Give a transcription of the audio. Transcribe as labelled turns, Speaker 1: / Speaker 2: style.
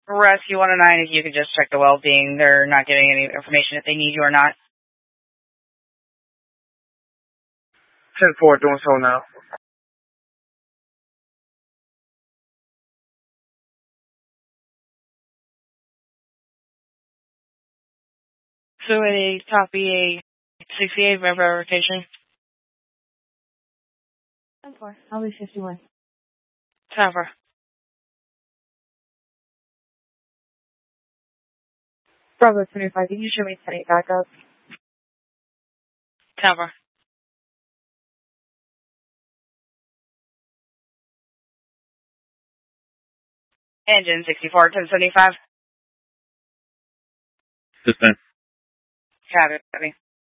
Speaker 1: Rescue 109, if you could just check the well-being. They're not giving any information if they need you or not.
Speaker 2: 10-4, doing so now.
Speaker 1: So a copy a 68 verification.
Speaker 3: 10-4, I'll be 51.
Speaker 1: 10-4.
Speaker 3: Bravo 25, can you show me 10-8 backup?
Speaker 1: 10-4. Engine 64, 1075.
Speaker 4: Suspend.
Speaker 1: Copy.